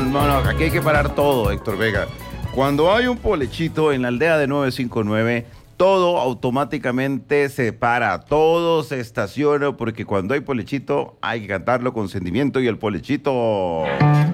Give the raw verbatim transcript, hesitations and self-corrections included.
no, no, aquí hay que parar todo, Héctor Vega. Cuando hay un polechito en la aldea de nueve cinco nueve, todo automáticamente se para, todo se estaciona, porque cuando hay polechito hay que cantarlo con sentimiento y el polechito...